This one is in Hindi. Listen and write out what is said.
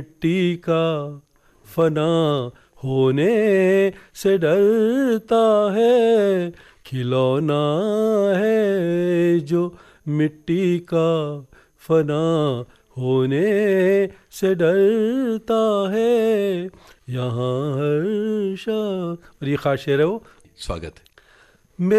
मिट्टी का फना होने से डरता है, खिलौना है जो मिट्टी का फना होने से डरता है, यहाँ हर शा। और ये खास शेर है वो। स्वागत है।